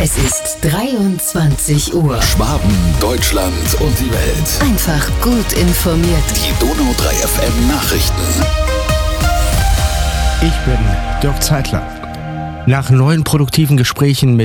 Es ist 23 Uhr. Schwaben, Deutschland und die Welt. Einfach gut informiert. Die Donau 3 FM Nachrichten. Ich bin Dirk Zeitler. Nach 9 produktiven Gesprächen mit